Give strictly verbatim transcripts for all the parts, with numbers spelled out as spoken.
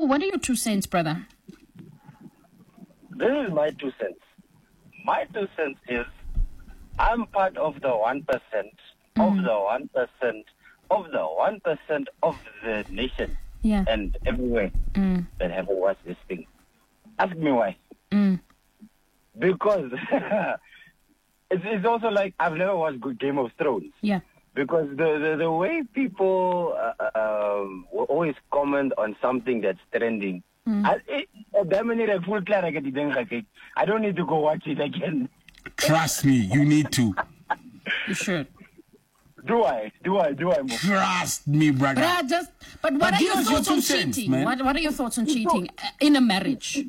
what are your two cents, brother? This is my two cents. My two cents is I'm part of the one percent mm. of the one percent of the one percent of the nation yeah. and everywhere mm. that have watched this thing. Ask me why. Mm. Because it's, it's also like I've never watched good Game of Thrones. Yeah. Because the, the, the way people uh, um, will always comment on something that's trending, mm. I, it, I don't need to go watch it again. Trust me, you need to. You should. Do I? Do I? Do I? Move? Trust me, brother. But, I just, but what but are your thoughts your on cents, cheating? What, what are your thoughts on cheating in a marriage?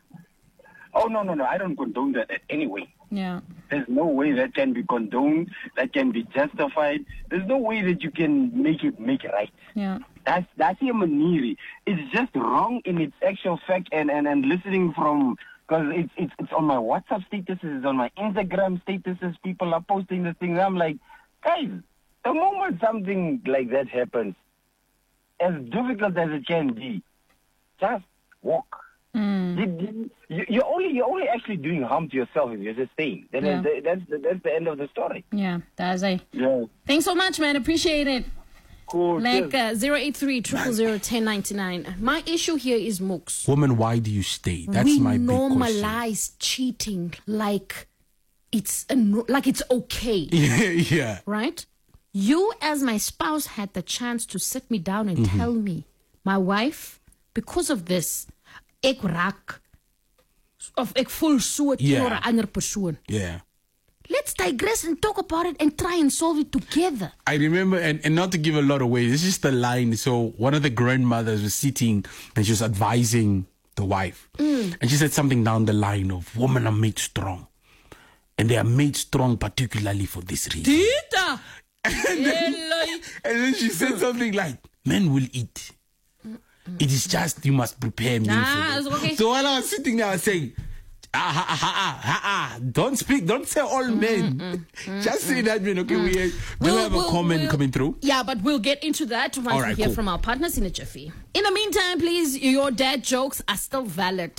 Oh, no, no, no. I don't condone that anyway. Yeah. There's no way that can be condoned, that can be justified. There's no way that you can make it make it right. Yeah. That's that's your maniri. It's just wrong in its actual fact, and, and, and listening from, because it's, it's it's on my WhatsApp statuses, it's on my Instagram statuses, people are posting the things. I'm like, guys, the moment something like that happens, as difficult as it can be, just walk. Mm. You, you're only you're only actually doing harm to yourself if you're just staying. That yeah. is, that's the, that's the end of the story. Yeah, that's it. Yeah. Thanks so much, man. Appreciate it. Cool. Like uh, zero eight three zero zero ten ninety nine. My issue here is Mooks. Woman, why do you stay? That's we my big question. We normalize cheating like it's a, like it's okay. Yeah, yeah. Right? You, as my spouse, had the chance to sit me down and mm-hmm. tell me, my wife, because of this, ek raak of ek voel so teenoor 'n ander persoon. Yeah. Let's digress and talk about it and try and solve it together. I remember, and, and not to give a lot away, this is the line. So one of the grandmothers was sitting and she was advising the wife. Mm. And she said something down the line of, women are made strong. And they are made strong particularly for this reason. Tita! and, then, and then she said something like, men will eat. It is just you must prepare me nah, for okay. So while I was sitting there, I was saying, ah, ah, ah, ah, ah, ah, don't speak, don't say all men. Mm, mm, just mm, say that, man. Okay, mm. we do we'll, we have we'll, a comment we'll, coming through. Yeah, but we'll get into that once right, we hear cool. from our partners in a jiffy. In the meantime, please, your dad jokes are still valid.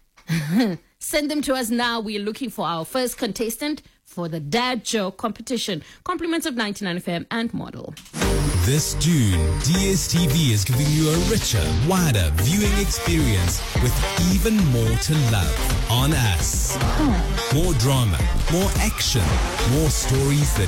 Send them to us now. We're looking for our first contestant for the dad joke competition. Compliments of ninety-nine F M and Model. This June, D S T V is giving you a richer, wider viewing experience with even more to love on us. More drama, more action, more stories that